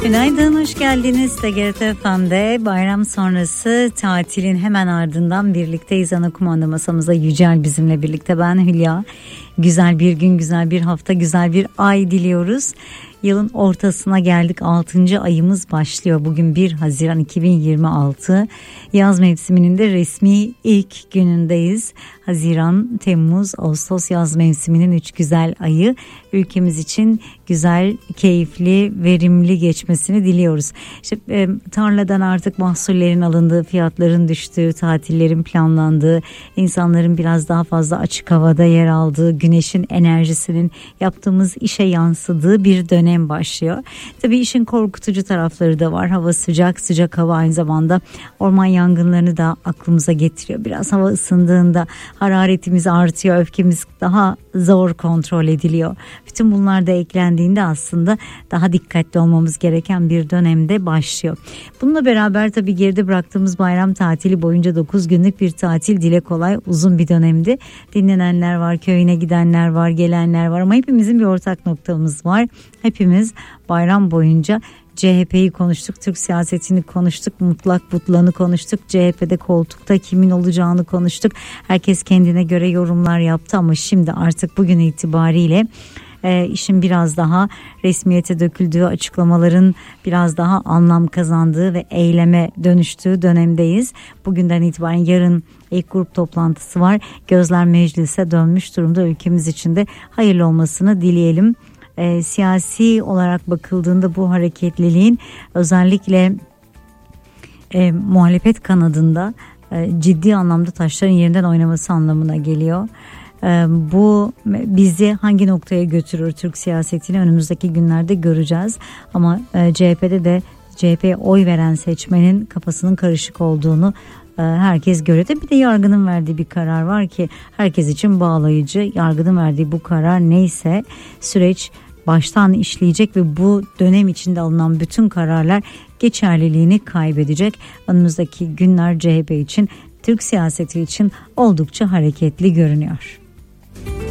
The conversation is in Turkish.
Günaydın, hoş geldiniz. TGRT FM'de bayram sonrası tatilin hemen ardından birlikteyiz. Ana kumanda masamıza Yücel bizimle birlikte, ben Hülya. Güzel bir gün, güzel bir hafta, güzel bir ay diliyoruz. Yılın ortasına geldik, 6. ayımız başlıyor. Bugün 1 Haziran 2026. Yaz mevsiminin de resmi ilk günündeyiz. Haziran, Temmuz, Ağustos yaz mevsiminin 3 güzel ayı. Ülkemiz için güzel, keyifli, verimli geçmesini diliyoruz. İşte tarladan artık mahsullerin alındığı, fiyatların düştüğü, tatillerin planlandığı, insanların biraz daha fazla açık havada yer aldığı, güneşin enerjisinin yaptığımız işe yansıdığı bir dönem başlıyor. Tabii işin korkutucu tarafları da var. Hava sıcak, sıcak hava aynı zamanda orman yangınlarını da aklımıza getiriyor. Biraz hava ısındığında hararetimiz artıyor, öfkemiz daha zor kontrol ediliyor. Bütün bunlar da eklendiğinde aslında daha dikkatli olmamız gereken bir dönemde başlıyor. Bununla beraber tabii geride bıraktığımız bayram tatili boyunca 9 günlük bir tatil, dile kolay uzun bir dönemdi. Dinlenenler var, köyüne gidenler var, gelenler var ama hepimizin bir ortak noktamız var. Hepimiz bayram boyunca CHP'yi konuştuk, Türk siyasetini konuştuk, mutlak butlanı konuştuk, CHP'de koltukta kimin olacağını konuştuk. Herkes kendine göre yorumlar yaptı ama şimdi artık bugün itibariyle işin biraz daha resmiyete döküldüğü, açıklamaların biraz daha anlam kazandığı ve eyleme dönüştüğü dönemdeyiz. Bugünden itibaren yarın ilk grup toplantısı var. Gözler meclise dönmüş durumda. Ülkemiz için de hayırlı olmasını dileyelim. Siyasi olarak bakıldığında bu hareketliliğin özellikle muhalefet kanadında ciddi anlamda taşların yerinden oynaması anlamına geliyor. Bu bizi hangi noktaya götürür, Türk siyasetini önümüzdeki günlerde göreceğiz. Ama CHP'de de CHP'ye oy veren seçmenin kafasının karışık olduğunu herkes görüyor. Bir de yargının verdiği bir karar var ki herkes için bağlayıcı. Yargının verdiği bu karar neyse süreç baştan işleyecek ve bu dönem içinde alınan bütün kararlar geçerliliğini kaybedecek. Önümüzdeki günler CHP için, Türk siyaseti için oldukça hareketli görünüyor.